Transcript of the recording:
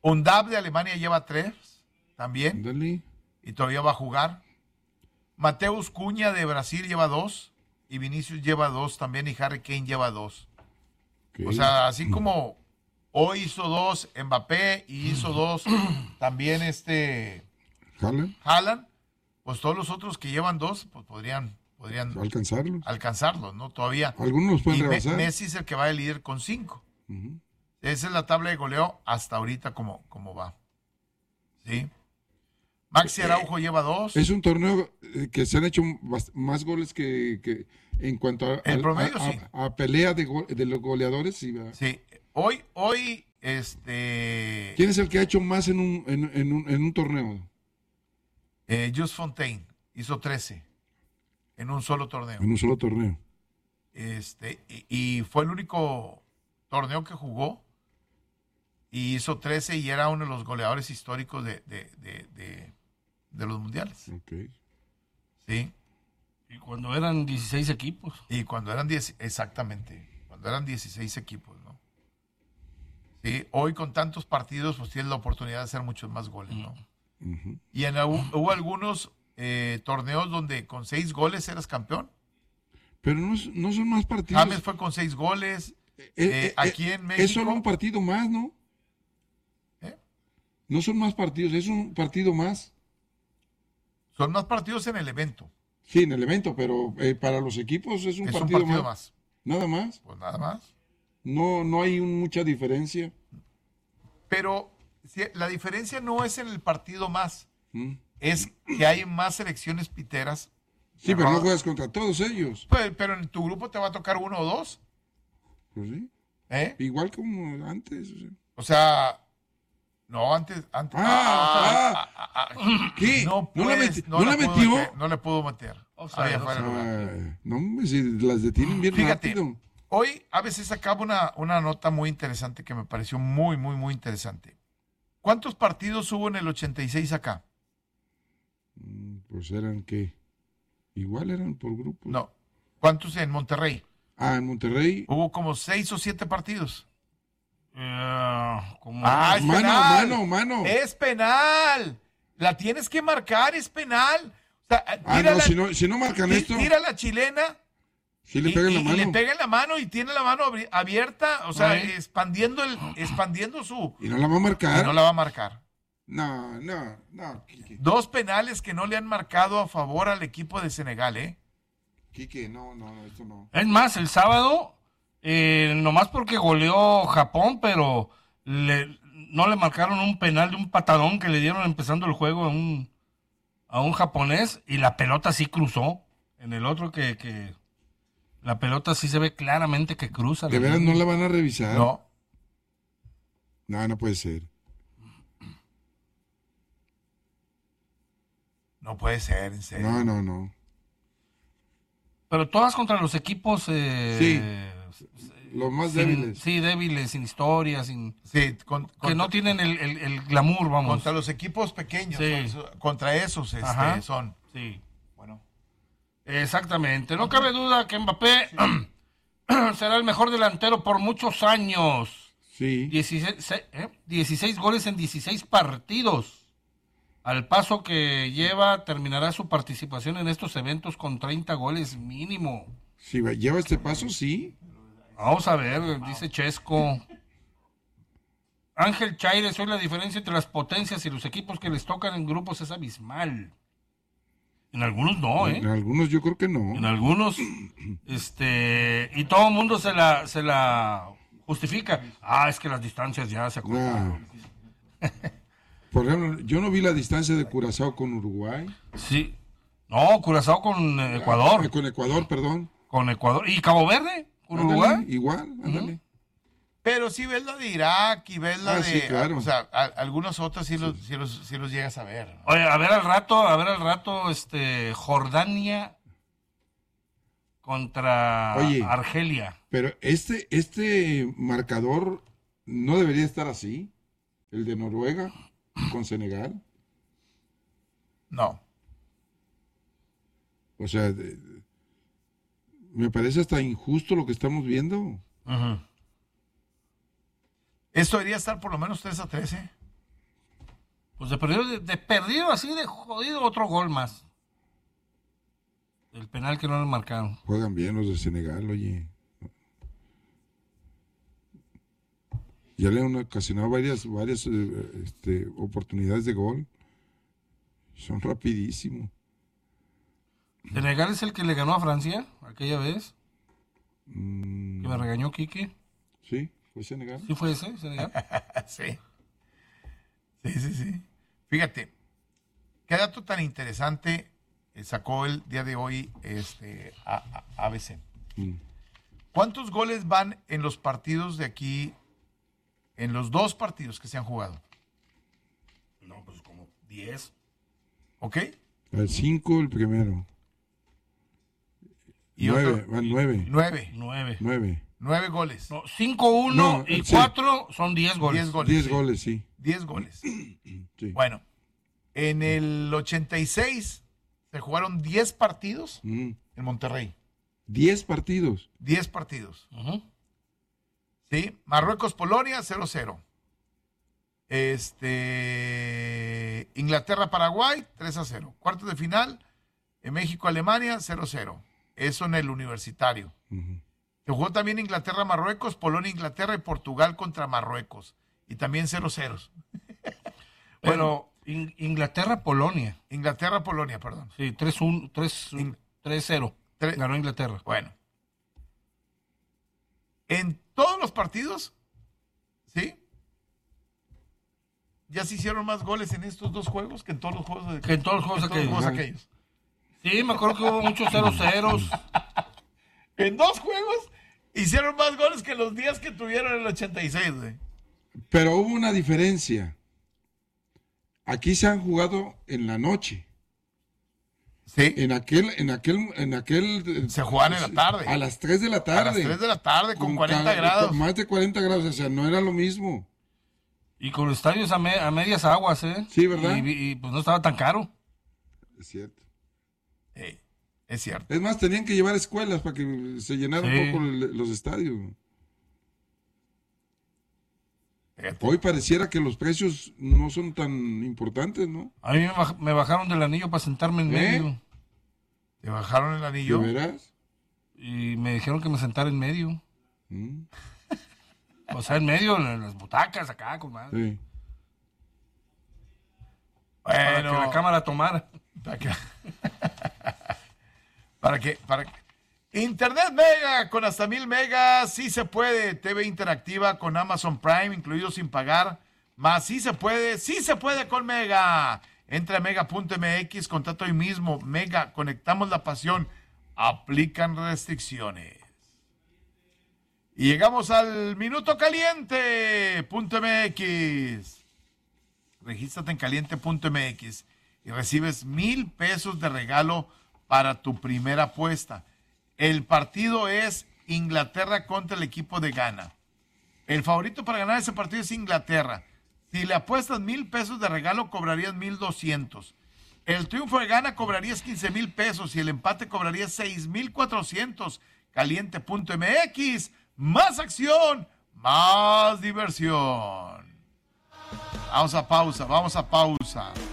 Undab de Alemania lleva 3 también. Dale. Y todavía va a jugar. Mateus Cunha de Brasil lleva 2. Y Vinicius lleva 2 también. Y Harry Kane lleva 2. Okay. O sea, así como hoy hizo 2 Mbappé y hizo 2 también Haaland, pues todos los otros que llevan 2 pues podrían alcanzarlos, ¿no? Todavía. Algunos los pueden rebasar. Messi es el que va de líder con 5. Esa es la tabla de goleo hasta ahorita como va. ¿Sí? Maxi Araujo lleva 2. Es un torneo que se han hecho más goles que en cuanto a pelea de los goleadores. Sí. Hoy ¿quién es el que ha hecho más en un torneo? Just Fontaine hizo 13 en un solo torneo. En un solo torneo. Y fue el único torneo que jugó y hizo 13 y era uno de los goleadores históricos de los mundiales. Okay. Sí. Y cuando eran 16 equipos. Y cuando eran 10, exactamente, cuando eran 16 equipos, ¿no? Sí, hoy con tantos partidos pues tienes la oportunidad de hacer muchos más goles, ¿no? Y hubo algunos torneos donde con 6 goles eras campeón. Pero no son más partidos. James fue con 6 goles. Aquí en México. Es solo un partido más, ¿no? No son más partidos, es un partido más. Son más partidos en el evento. Sí, en el evento, pero para los equipos es un partido más. ¿Nada más? Pues nada más. No hay mucha diferencia. Pero la diferencia no es en el partido más. Es que hay más selecciones piteras. Sí, pero no juegas contra todos ellos. Pues, pero en tu grupo te va a tocar 1 o 2. Pues sí. Igual como antes. O sea, no, antes. ¿Qué? No la metió. No le puedo meter. No, si las detienen bien. Fíjate, rápido. Hoy a veces sacaba una nota muy interesante que me pareció muy, muy, muy interesante. ¿Cuántos partidos hubo en el 86 acá? Pues eran, ¿qué? Igual eran por grupos. No. ¿Cuántos en Monterrey? En Monterrey. Hubo como 6 o 7 partidos. Es mano. Es penal. La tienes que marcar, es penal. O sea, si no marcan esto. Tira la chilena. Sí le pega en la mano. Y le pega en la mano y tiene la mano abierta, o sea, expandiendo su... Y no la va a marcar. No la va a marcar. No. 2 penales que no le han marcado a favor al equipo de Senegal, ¿eh? Quique, no, esto no. Es más, el sábado, nomás porque goleó Japón, pero no le marcaron un penal de un patadón que le dieron empezando el juego a un japonés y la pelota sí cruzó. En el otro que la pelota sí se ve claramente que cruza. ¿De veras no la van a revisar? No. No puede ser. No puede ser, en serio. No. Pero todas contra los equipos... sí, los más débiles. Sí, débiles, sin historia, que no tienen el glamour, vamos. Contra los equipos pequeños, sí. Contra esos son. Sí. Bueno. Exactamente. No cabe duda que Mbappé será el mejor delantero por muchos años. Sí. 16 goles en 16 partidos. Al paso que lleva, terminará su participación en estos eventos con 30 goles mínimo. Si lleva este paso, sí. Vamos a ver, dice Chesco. Ángel Chaires, hoy la diferencia entre las potencias y los equipos que les tocan en grupos es abismal. En algunos no, En algunos yo creo que no. En algunos, y todo el mundo se la justifica. Es que las distancias ya se acortaron. Por ejemplo, yo no vi la distancia de Curazao con Uruguay. Sí. No, Curazao con Ecuador. Con Ecuador, perdón. Con Ecuador. ¿Y Cabo Verde? ¿Con Uruguay? Igual, ándale. Pero si ves la de Irak y ves la de... Sí, claro. O sea, algunos otros sí los llegas a ver, ¿no? Oye, a ver al rato, Jordania contra Argelia. Pero este marcador no debería estar así. El de Noruega con Senegal. No. O sea, me parece hasta injusto lo que estamos viendo. Uh-huh. Esto debería estar por lo menos 3-3, ¿eh? Pues de perdido así de jodido otro gol más. El penal que no le marcaron. Juegan bien los de Senegal, oye. Ya le han ocasionado varias oportunidades de gol. Son rapidísimos. ¿Senegal es el que le ganó a Francia aquella vez? Que me regañó Quique. Sí, fue Senegal. ¿Sí fue ese, Senegal? Sí. Sí. Fíjate, qué dato tan interesante sacó el día de hoy ABC. ¿Cuántos goles van en los partidos de aquí, en los 2 partidos que se han jugado? No, pues como 10. ¿Ok? Al 5 el primero. Y 9, van 9. 9 goles. No, 5-1 No, y sí. 4 son 10 goles. 10 goles, sí. 10 goles. Sí. Bueno, en el 86 se jugaron 10 partidos en Monterrey. 10 partidos. 10 partidos. Uh-huh. ¿Sí? Marruecos-Polonia, 0-0. Inglaterra-Paraguay, 3-0. Cuartos de final, México-Alemania, 0-0. Eso en el universitario. Se jugó también Inglaterra-Marruecos, Polonia-Inglaterra y Portugal contra Marruecos. Y también 0-0. Pero Inglaterra-Polonia. Inglaterra-Polonia, perdón. Sí, 3-0. Ganó Inglaterra. Bueno. En todos los partidos, ¿sí? Ya se hicieron más goles en estos 2 juegos que en todos los juegos aquellos. Sí, me acuerdo que hubo muchos 0-0. En 2 juegos hicieron más goles que los días que tuvieron en el 86, güey. Pero hubo una diferencia. Aquí se han jugado en la noche. Sí. En aquel Se jugaban en la tarde. A las 3 de la tarde. A las 3 de la tarde con 40 grados. Con más de 40 grados, o sea, no era lo mismo. Y con estadios a medias aguas, ¿eh? Sí, ¿verdad? Y pues no estaba tan caro. Es cierto. Es cierto. Es más, tenían que llevar escuelas para que se llenaran un poco los estadios. Fíjate. Hoy pareciera que los precios no son tan importantes, ¿no? A mí me bajaron del anillo para sentarme en medio. ¿Te bajaron el anillo? ¿De veras? Y me dijeron que me sentara en medio. O sea, en medio, en las butacas acá, con madre. Sí. Para que la cámara tomara. Para que Internet Mega con hasta 1000 megas, sí se puede. TV interactiva con Amazon Prime, incluido sin pagar. Más sí se puede con Mega. Entra a mega.mx, contrata hoy mismo. Mega, conectamos la pasión. Aplican restricciones. Y llegamos al minuto caliente.mx. Regístrate en caliente.mx y recibes 1,000 pesos de regalo para tu primera apuesta. El partido es Inglaterra contra el equipo de Ghana. El favorito para ganar ese partido es Inglaterra. Si le apuestas 1,000 pesos de regalo, cobrarías 1,200. El triunfo de Ghana cobrarías 15,000 pesos y el empate cobrarías 6,400. Caliente.mx. Más acción, más diversión. Vamos a pausa.